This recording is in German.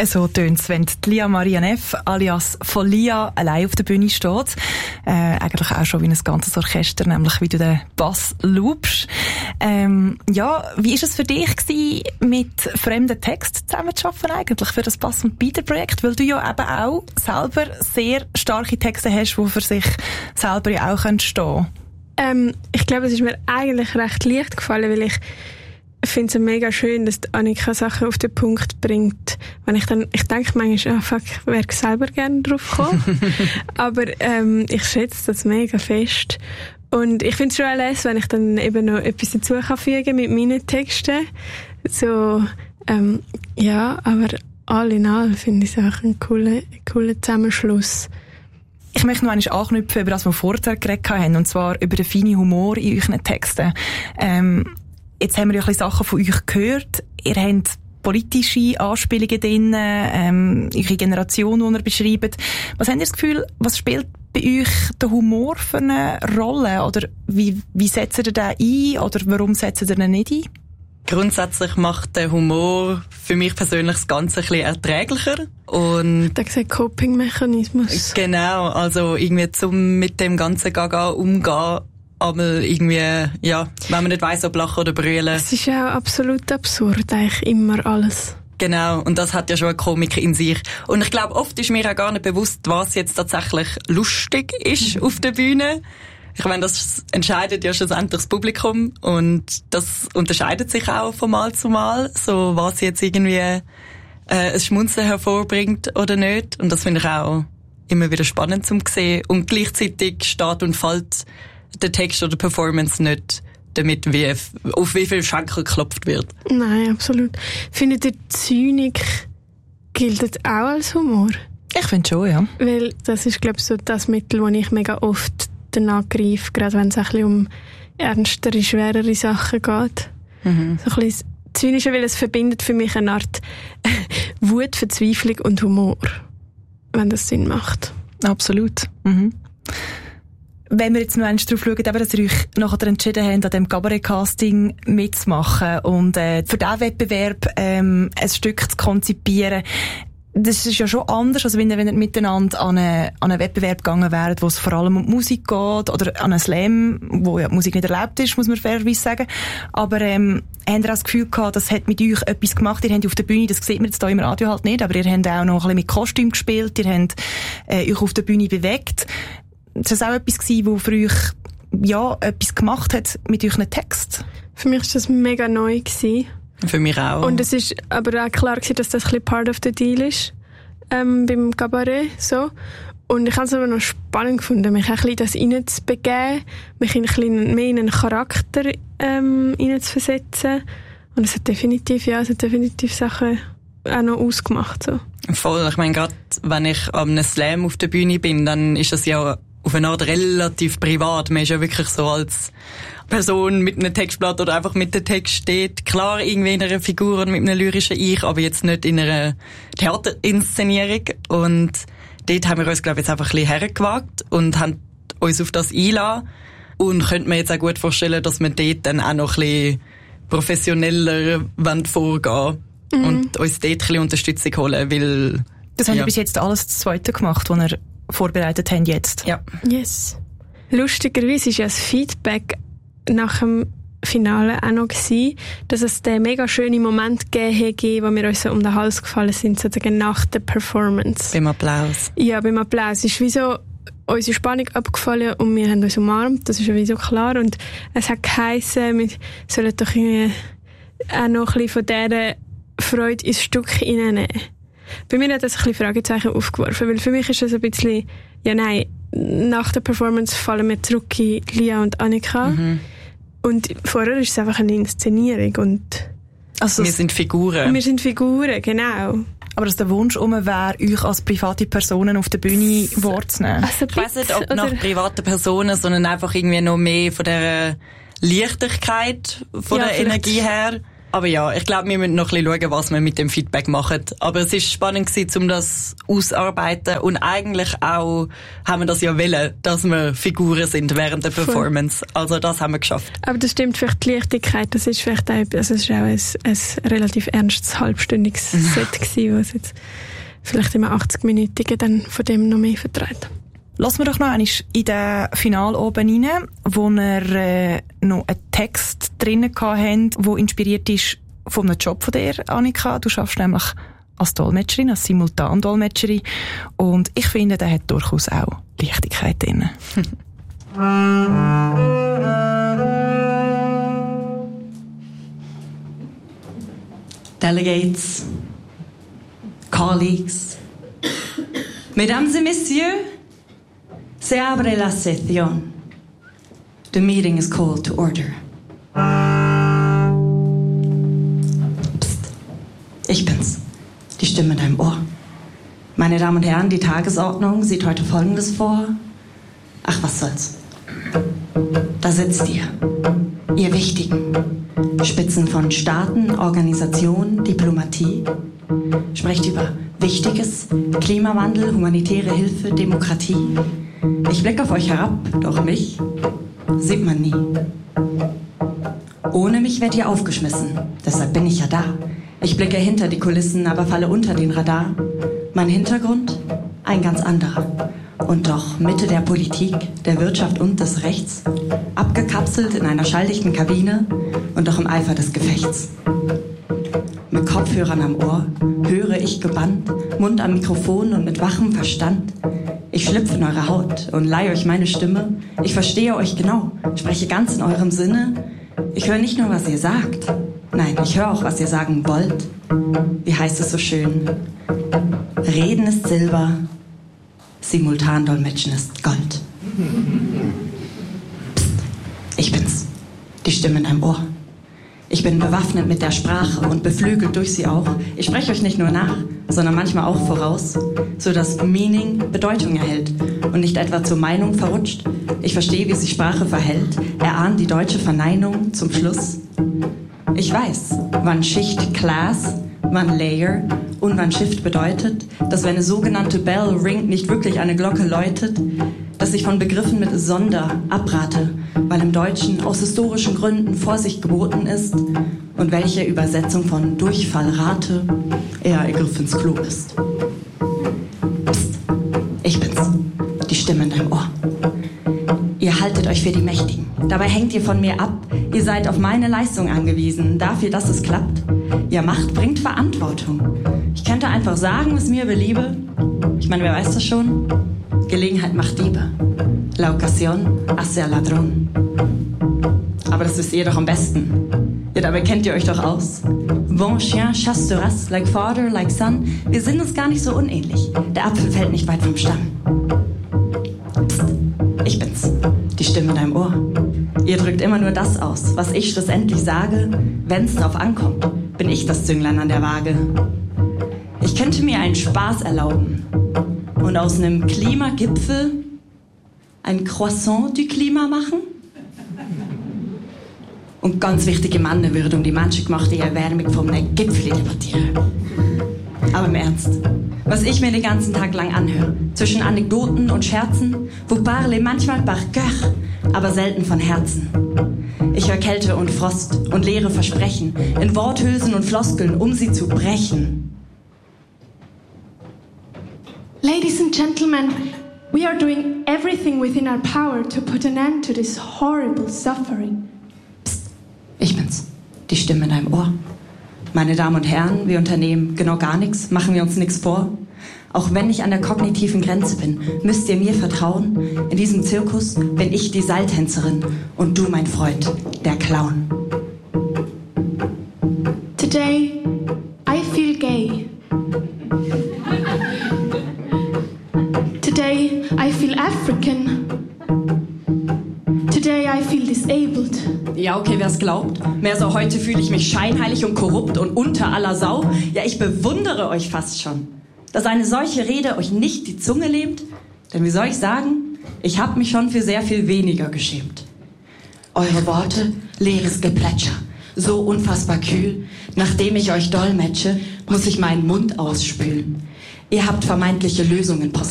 So tönt's, wenn die Lia Maria Neff, alias von Lia, allein auf der Bühne steht. Eigentlich auch schon wie ein ganzes Orchester, nämlich wie du den Bass loopst. Ja, wie ist es für dich gewesen, mit fremden Texten zusammenzuarbeiten eigentlich für das Bass- und Bieder-Projekt? Weil du ja eben auch selber sehr starke Texte hast, die für sich selber ja auch stehen können. Ich glaube, es ist mir eigentlich recht leicht gefallen, weil ich finde es mega schön, dass Annika Sachen auf den Punkt bringt. Wenn ich denke manchmal, ich wäre selber gerne drauf gekommen. Aber ich schätze das mega fest. Und ich finde es schon lässig, wenn ich dann eben noch etwas dazu kann fügen mit meinen Texten. So, ja, aber all in all finde ich es auch ein cooler Zusammenschluss. Ich möchte noch einmal anknüpfen, über das wir vorher geredet haben, und zwar über den feinen Humor in euren Texten. Jetzt haben wir ja ein bisschen Sachen von euch gehört. Ihr habt politische Anspielungen drin, eure Generation, die ihr beschreibt. Was habt ihr das Gefühl, was spielt bei euch der Humor für eine Rolle? Oder wie setzt ihr den ein? Oder warum setzt ihr den nicht ein? Grundsätzlich macht der Humor für mich persönlich das Ganze ein bisschen erträglicher. Und da gesagt Coping-Mechanismus. Genau, also irgendwie zum mit dem ganzen Gaga umgehen. Aber irgendwie, ja, wenn man nicht weiss, ob lachen oder brüllen. Es ist ja absolut absurd, eigentlich immer alles. Genau, und das hat ja schon eine Komik in sich. Und ich glaube, oft ist mir auch gar nicht bewusst, was jetzt tatsächlich lustig ist auf der Bühne. Ich meine, das entscheidet ja schlussendlich das Publikum, und das unterscheidet sich auch von Mal zu Mal, so was jetzt irgendwie ein Schmunzeln hervorbringt oder nicht. Und das finde ich auch immer wieder spannend zum sehen. Und gleichzeitig steht und fällt der Text oder Performance nicht damit, auf wie viel Schenkel geklopft wird. Nein, absolut. Findet ihr, Zynik gilt auch als Humor? Ich finde schon, ja. Weil das ist, glaube ich, so das Mittel, das ich mega oft danach greife, gerade wenn es ein bisschen um ernstere, schwerere Sachen geht. Mhm. So ein bisschen Zynische, weil es verbindet für mich eine Art Wut, Verzweiflung und Humor, wenn das Sinn macht. Absolut. Mhm. Wenn wir jetzt noch einmal darauf schauen, dass ihr euch nachher entschieden habt, an dem Cabaret-Casting mitzumachen und für diesen Wettbewerb ein Stück zu konzipieren, das ist ja schon anders, als wenn ihr miteinander an einen Wettbewerb gegangen wäret, wo es vor allem um Musik geht, oder an einen Slam, wo ja Musik nicht erlaubt ist, muss man fairerweise sagen. Aber habt ihr auch das Gefühl gehabt, das hat mit euch etwas gemacht? Ihr habt auf der Bühne, das sieht man jetzt hier im Radio halt nicht, aber ihr habt auch noch ein bisschen mit Kostüm gespielt, ihr habt euch auf der Bühne bewegt. Ist das auch etwas gewesen, wo für euch ja etwas gemacht hat mit euren Text? Für mich war das mega neu gewesen. Für mich auch. Und es ist aber auch klar gewesen, dass das ein bisschen part of the deal ist, beim Cabaret, so. Und ich habe es aber noch spannend gefunden, mich ein bisschen das reinzubegeben, mich ein bisschen mehr in einen Charakter reinzuversetzen. Und es hat definitiv Sachen auch noch ausgemacht, so. Voll. Ich meine, gerade wenn ich an einem Slam auf der Bühne bin, dann ist das ja auf eine Art relativ privat. Man ist ja wirklich so als Person mit einem Textblatt oder einfach mit dem Text steht. Klar, irgendwie in einer Figur und mit einem lyrischen Ich, aber jetzt nicht in einer Theaterinszenierung. Und dort haben wir uns, glaube ich, jetzt einfach ein bisschen hergewagt und haben uns auf das eingelassen. Und könnte mir jetzt auch gut vorstellen, dass wir dort dann auch noch ein bisschen professioneller vorgehen und uns dort ein bisschen Unterstützung holen, weil... Das haben wir bis jetzt alles das Zweite gemacht, was ihr vorbereitet habt jetzt. Ja. Yes. Lustigerweise war ja das Feedback nach dem Finale auch noch gewesen, dass es den mega schönen Moment gegeben hat, wo wir uns so um den Hals gefallen sind, sozusagen nach der Performance. Beim Applaus. Ja, beim Applaus. Es ist wie so unsere Spannung abgefallen und wir haben uns umarmt, das ist ja wie so klar. Und es hat geheissen, wir sollen doch irgendwie auch noch ein bisschen von dieser Freude ins Stück hineinnehmen. Bei mir hat das ein bisschen Fragezeichen aufgeworfen, weil für mich ist es ein bisschen, ja nein, nach der Performance fallen wir zurück in Lia und Annika. Mhm. Und vorher ist es einfach eine Inszenierung. Und also wir sind Figuren. Wir sind Figuren, genau. Aber dass der Wunsch wäre, euch als private Personen auf der Bühne wahrzunehmen? Also ich weiss nicht, ob nach privaten Personen, sondern einfach irgendwie noch mehr von der Leichtigkeit, von der Energie her. Aber ja, ich glaube, wir müssen noch ein bisschen schauen, was wir mit dem Feedback machen. Aber es ist spannend gewesen, um das auszuarbeiten. Und eigentlich auch haben wir das ja wollen, dass wir Figuren sind während der Performance. Also das haben wir geschafft. Aber das stimmt, vielleicht die Leichtigkeit, das ist vielleicht auch, also es ist auch ein relativ ernstes, halbstündiges Set gewesen, was jetzt vielleicht immer 80-minütige dann von dem noch mehr vertreibt. Lassen wir doch noch einmal in den Final oben rein, wo wir noch einen Text drinnen hatten, der inspiriert ist von einem Job von dir, Annika. Du arbeitest nämlich als Dolmetscherin, als Simultandolmetscherin. Und ich finde, der hat durchaus auch Leichtigkeit drin. Delegates, colleagues, mesdames et messieurs, se abre la sesión. The meeting is called to order. Psst. Ich bin's. Die Stimme in deinem Ohr. Meine Damen und Herren, die Tagesordnung sieht heute Folgendes vor. Ach, was soll's. Da sitzt ihr Wichtigen. Spitzen von Staaten, Organisationen, Diplomatie. Sprecht über Wichtiges, Klimawandel, humanitäre Hilfe, Demokratie. Ich blicke auf euch herab, doch mich sieht man nie. Ohne mich werdet ihr aufgeschmissen, deshalb bin ich ja da. Ich blicke hinter die Kulissen, aber falle unter den Radar. Mein Hintergrund? Ein ganz anderer. Und doch Mitte der Politik, der Wirtschaft und des Rechts, abgekapselt in einer schalldichten Kabine und doch im Eifer des Gefechts. Mit Kopfhörern am Ohr höre ich gebannt, Mund am Mikrofon und mit wachem Verstand. Ich schlüpfe in eure Haut und leihe euch meine Stimme. Ich verstehe euch genau, spreche ganz in eurem Sinne. Ich höre nicht nur, was ihr sagt. Nein, ich höre auch, was ihr sagen wollt. Wie heißt es so schön? Reden ist Silber, Simultandolmetschen ist Gold. Psst, ich bin's. Die Stimme in deinem Ohr. Ich bin bewaffnet mit der Sprache und beflügelt durch sie auch. Ich spreche euch nicht nur nach, sondern manchmal auch voraus, so dass Meaning Bedeutung erhält und nicht etwa zur Meinung verrutscht. Ich verstehe, wie sich Sprache verhält, erahnt die deutsche Verneinung zum Schluss. Ich weiß, wann Schicht Class, wann Layer und wann Shift bedeutet, dass wenn eine sogenannte Bell ringt, nicht wirklich eine Glocke läutet, dass ich von Begriffen mit Sonder abrate, weil im Deutschen aus historischen Gründen Vorsicht geboten ist und welche Übersetzung von Durchfall rate, eher ein Griff ins Klo ist. Psst, ich bin's, die Stimme in deinem Ohr. Ihr haltet euch für die Mächtigen, dabei hängt ihr von mir ab, ihr seid auf meine Leistung angewiesen, dafür, dass es klappt. Ja, Macht bringt Verantwortung. Ich könnte einfach sagen, was mir beliebe. Ich meine, wer weiß das schon? Gelegenheit macht Diebe. La ocasión hace al ladrón. Aber das wisst ihr doch am besten. Ja, dabei kennt ihr euch doch aus. Bon chien chasse de race, like father, like son. Wir sind uns gar nicht so unähnlich. Der Apfel fällt nicht weit vom Stamm. Psst, ich bin's. Die Stimme in deinem Ohr. Ihr drückt immer nur das aus, was ich schlussendlich sage. Wenn's drauf ankommt, bin ich das Zünglein an der Waage. Ich könnte mir einen Spaß erlauben und aus einem Klimagipfel ein Croissant du Klima machen. Und ganz wichtige Männer würde um die menschengemachte Erwärmung von einem Gipfel debattieren. Aber im Ernst, was ich mir den ganzen Tag lang anhöre, zwischen Anekdoten und Scherzen, vous parlez manchmal par cœur, aber selten von Herzen. Ich höre Kälte und Frost und leere Versprechen in Worthülsen und Floskeln, um sie zu brechen. Ladies and gentlemen, we are doing everything within our power to put an end to this horrible suffering. Psst, ich bin's, die Stimme in deinem Ohr. Meine Damen und Herren, wir unternehmen genau gar nichts, machen wir uns nichts vor. Auch wenn ich an der kognitiven Grenze bin, müsst ihr mir vertrauen. In diesem Zirkus bin ich die Seiltänzerin und du, mein Freund, der Clown. Today, I feel gay. Today, I feel African. Today, I feel disabled. Ja, okay, wer's glaubt. Mehr so, heute fühle ich mich scheinheilig und korrupt und unter aller Sau. Ja, ich bewundere euch fast schon. Dass eine solche Rede euch nicht die Zunge lähmt? Denn wie soll ich sagen, ich habe mich schon für sehr viel weniger geschämt. Eure Worte, leeres Geplätscher. so unfassbar kühl. Nachdem ich euch dolmetsche, muss ich meinen Mund ausspülen. Ihr habt vermeintliche Lösungen postuliert.